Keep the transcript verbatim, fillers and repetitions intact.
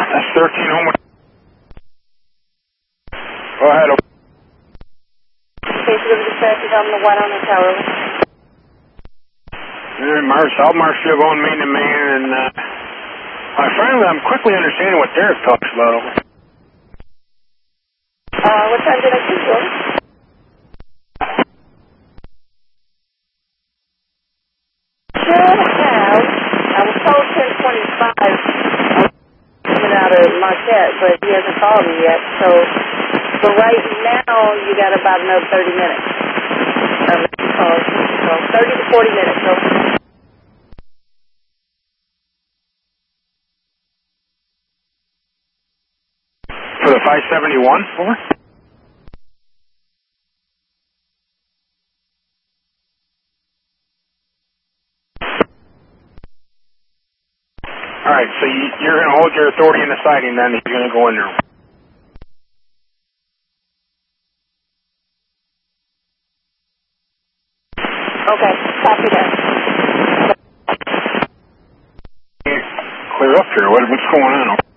That's thirteen home. Go ahead. Case of dispatches on the one on the tower. Yeah, Marshall, I'll Marshall going main to main, and uh, uh, finally I'm quickly understanding what Derek talks about. Uh, what time did I see you? Should have. I was told ten twenty-five. I was coming out of Marquette, but he hasn't called me yet. So, for right now, you got about another thirty minutes. Um, so, thirty to forty minutes. So. For the five seventy-one? Over? All right, so you, you're going to hold your authority in the sighting, then you're going to go in there. Okay, copy that. Clear up here. What, what's going on?